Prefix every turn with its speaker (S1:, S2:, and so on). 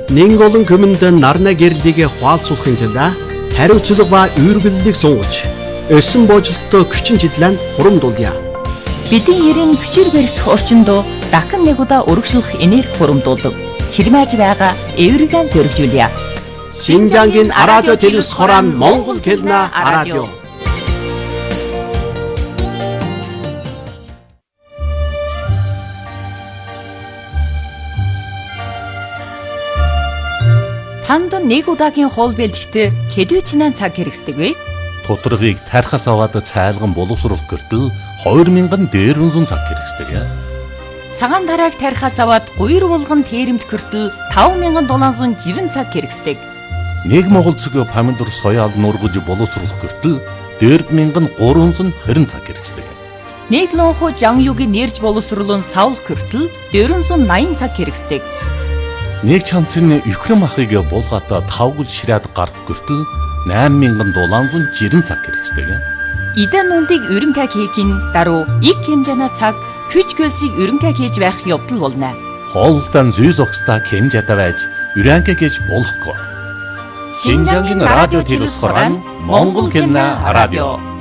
S1: Нэг олон хүмүүнд нарна гэрлийг хуалцуулахын тулд хариуцлага ба үүргэллийг сунгаж, өссөн боожилттой хүчин чиглэн хурамдуулъя.
S2: Бидний ерийн хүчээр барих орчинд дахин нэг удаа өргөжлөх энерги хурамдуулдаг. Ширмэж байгаа эвригэн зөргижүүлье.
S1: Шинжангийн радио телевиз хорон Монгол хэлний радио.
S2: Танд нэг удаагийн хоол бэлтгэхдээ хэдвчнэн цаг хэрэгсдэг вэ?
S3: Тоторгийг тархас аваад цайлган боловсруулах гэртэл 2000 дээрвэнсэн цаг хэрэгсдэг.
S2: Цагаан тарааг тархас аваад гуйр булган тэрэмт гэртэл 5760 цаг хэрэгсдэг.
S3: Нэг монгол цэг помидор соёал нургаж боловсруулах гэртэл 4320 цаг хэрэгсдэг.
S2: Нэг лонхо жан югийн нэрж боловсруулан савлах гэртэл 480 цаг хэрэгсдэг.
S3: Нэг чанцны Украин махыг булгаата 5 гол ширээд гарах гэртэл 8760 цаг хэрэгсдэг.
S2: Идэн нүндийг өрөнгө хийхин даруй их хэмжээний цаг хүч хөлсийг өрөнгө хийж байх явдал болно.
S3: Хоолтон зүйс огста хэмжээтэй байж өрөнгө хийж болохгүй.
S2: Шинжангийн радио телевиз хорон Монгол хэлний радио.